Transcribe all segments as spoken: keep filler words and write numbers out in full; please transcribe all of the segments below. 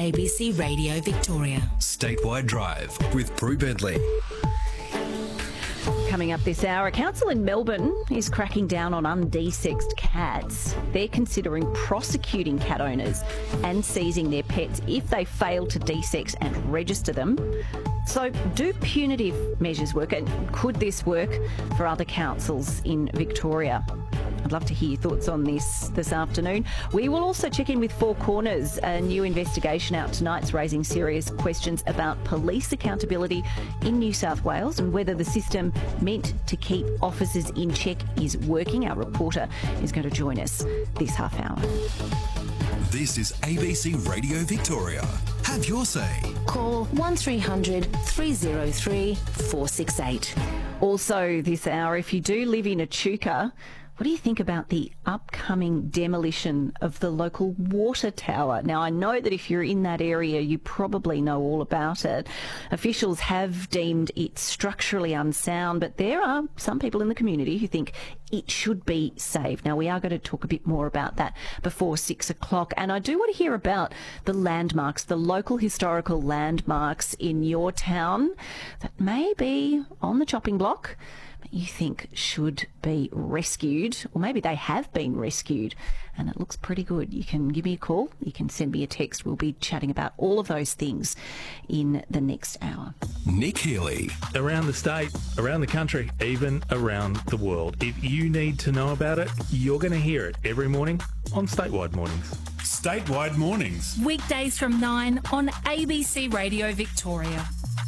A B C Radio Victoria. Statewide Drive with Prue Bentley. Coming up this hour, a council in Melbourne is cracking down on undesexed cats. They're considering prosecuting cat owners and seizing their pets if they fail to desex and register them. So do punitive measures work, and could this work for other councils in Victoria? I'd love to hear your thoughts on this this afternoon. We will also check in with Four Corners, a new investigation out tonight's raising serious questions about police accountability in New South Wales and whether the system meant to keep officers in check is working. Our reporter is going to join us this half hour. This is A B C Radio Victoria. Have your say. Call one three hundred three oh three four six eight. Also this hour, if you do live in Echuca, what do you think about the upcoming demolition of the local water tower? Now, I know that if you're in that area, you probably know all about it. Officials have deemed it structurally unsound, but there are some people in the community who think it should be saved. Now, we are going to talk a bit more about that before six o'clock. And I do want to hear about the landmarks, the local historical landmarks in your town that may be on the chopping block, you think should be rescued, or maybe they have been rescued and it looks pretty good. You can give me a call, you can send me a text. We'll be chatting about all of those things in the next hour. Nick Healy. Around the state, around the country, even around the world. If you need to know about it, you're going to hear it every morning on Statewide Mornings. Statewide Mornings. Weekdays from nine on A B C Radio Victoria.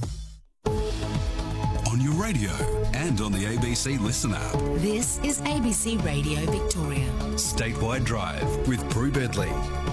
On your radio and on the A B C Listen app. This is A B C Radio Victoria. Statewide Drive with Prue Bentley.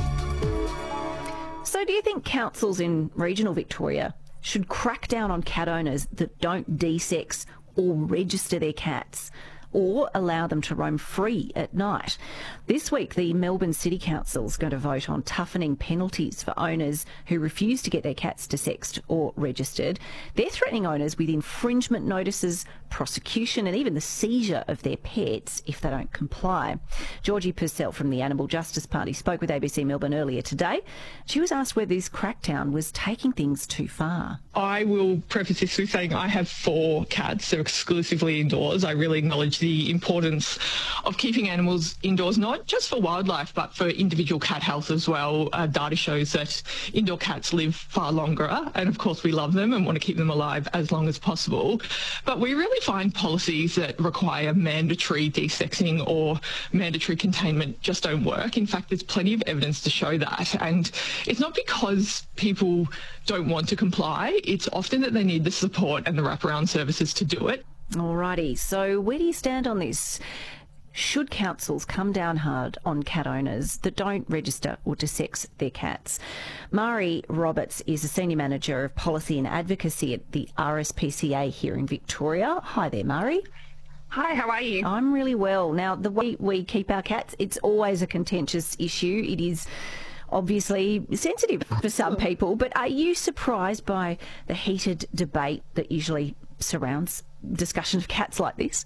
So do you think councils in regional Victoria should crack down on cat owners that don't desex or register their cats, or allow them to roam free at night? This week, the Melbourne City Council is going to vote on toughening penalties for owners who refuse to get their cats desexed or registered. They're threatening owners with infringement notices, prosecution and even the seizure of their pets if they don't comply. Georgie Purcell from the Animal Justice Party spoke with A B C Melbourne earlier today. She was asked whether this crackdown was taking things too far. I will preface this with saying I have four cats. They're exclusively indoors. I really acknowledge the importance of keeping animals indoors, not just for wildlife, but for individual cat health as well. Uh, data shows that indoor cats live far longer, and of course we love them and want to keep them alive as long as possible. But we really find policies that require mandatory desexing or mandatory containment just don't work. In fact, there's plenty of evidence to show that. And it's not because people don't want to comply, it's often that they need the support and the wraparound services to do it. Alrighty, so where do you stand on this? Should councils come down hard on cat owners that don't register or desex their cats? Mari Roberts is a Senior Manager of Policy and Advocacy at the R S P C A here in Victoria. Hi there, Mari. Hi, how are you? I'm really well. Now, the way we keep our cats, it's always a contentious issue. It is obviously sensitive for some people, but are you surprised by the heated debate that usually surrounds discussion of cats like this?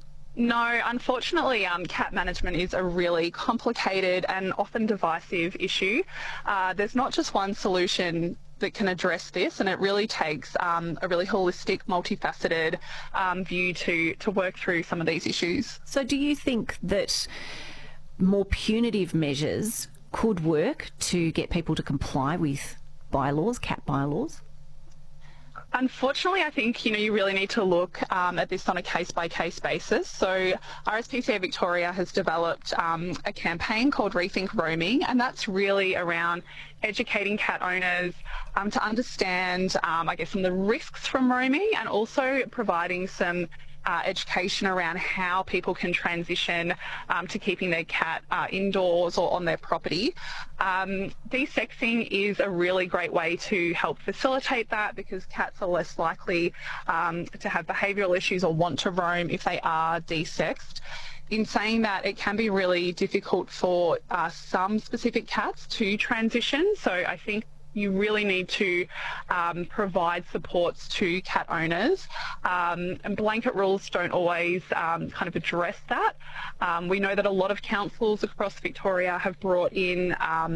No, unfortunately, um, cat management is a really complicated and often divisive issue. Uh, there's not just one solution that can address this, and it really takes um, a really holistic, multifaceted um, view to, to work through some of these issues. So do you think that more punitive measures could work to get people to comply with bylaws, cat bylaws? Unfortunately, I think you know you really need to look um, at this on a case-by-case basis. So R S P C A Victoria has developed um, a campaign called Rethink Roaming, and that's really around educating cat owners um, to understand, um, I guess, some of the risks from roaming, and also providing some Uh, education around how people can transition um, to keeping their cat uh, indoors or on their property. Um, desexing is a really great way to help facilitate that, because cats are less likely um, to have behavioural issues or want to roam if they are desexed. In saying that, it can be really difficult for uh, some specific cats to transition, so I think you really need to um, provide supports to cat owners, um, and blanket rules don't always um, kind of address that. Um, we know that a lot of councils across Victoria have brought in um,